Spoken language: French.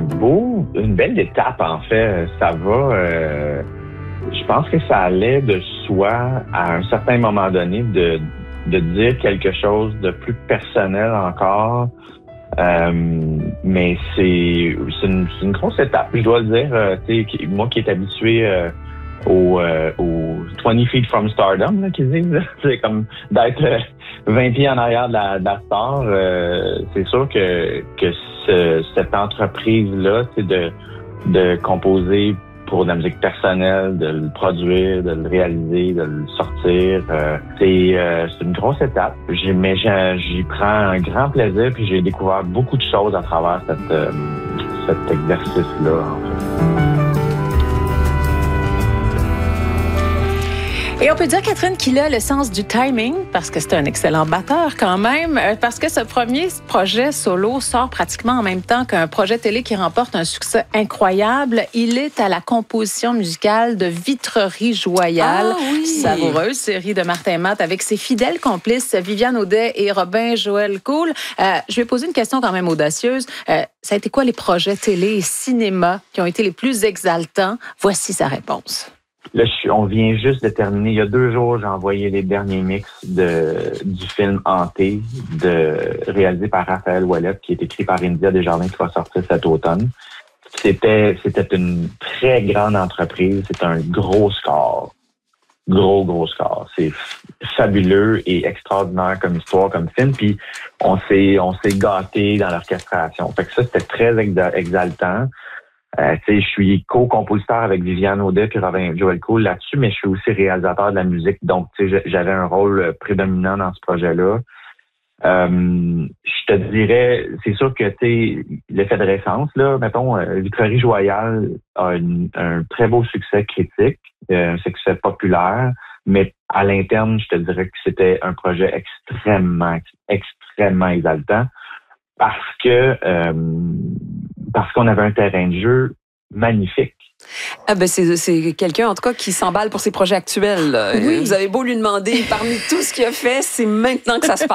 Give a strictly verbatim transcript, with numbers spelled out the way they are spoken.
beau, une belle étape en fait. Ça va. Euh, je pense que ça allait de soi à un certain moment donné de de dire quelque chose de plus personnel encore. Euh, mais c'est c'est une, c'est une grosse étape. Je dois le dire. Euh, tu sais, moi qui est habitué euh, au, euh, au twenty feet from stardom, là, qu'ils disent. C'est comme d'être euh, vingt pieds en arrière de la, de la star. Euh, c'est sûr que, que ce, cette entreprise-là, c'est de, de composer pour de la musique personnelle, de le produire, de le réaliser, de le sortir. Euh, c'est, euh, c'est une grosse étape. J'ai, mais j'y, j'y prends un grand plaisir, puis j'ai découvert beaucoup de choses à travers cette, euh, cet exercice-là, en fait. Et on peut dire, Catherine, qu'il a le sens du timing, parce que c'est un excellent batteur quand même, parce que ce premier projet solo sort pratiquement en même temps qu'un projet télé qui remporte un succès incroyable. Il est à la composition musicale de Vitrerie Joyale, ah, oui. savoureuse série de Martin Matt avec ses fidèles complices Viviane Audet et Robin Joël Cool. Euh, je vais poser une question quand même audacieuse. Euh, ça a été quoi les projets télé et cinéma qui ont été les plus exaltants? Voici sa réponse. Là, je suis, on vient juste de terminer. Il y a deux jours, j'ai envoyé les derniers mix de, du film Hanté, de, réalisé par Raphaël Ouellette, qui est écrit par India Desjardins, qui va sortir cet automne. C'était, c'était une très grande entreprise. C'est un gros score. Gros, gros score. C'est fabuleux et extraordinaire comme histoire, comme film. Puis, on s'est, on s'est gâté dans l'orchestration. Fait que ça, c'était très exa- exaltant. Euh, tu sais, je suis co-compositeur avec Viviane Audet et Robin Joël Cool là-dessus, mais je suis aussi réalisateur de la musique. Donc, tu sais, j'avais un rôle prédominant dans ce projet-là. Euh, je te dirais, c'est sûr que, tu sais, l'effet de récence, là, mettons, euh, Vitrerie Joyale a une, un très beau succès critique, euh, un succès populaire, mais à l'interne, je te dirais que c'était un projet extrêmement, extrêmement exaltant parce que... Euh, parce qu'on avait un terrain de jeu magnifique. Ah ben c'est, c'est quelqu'un, en tout cas, qui s'emballe pour ses projets actuels. Oui. Vous avez beau lui demander, parmi tout ce qu'il a fait, c'est maintenant que ça se passe.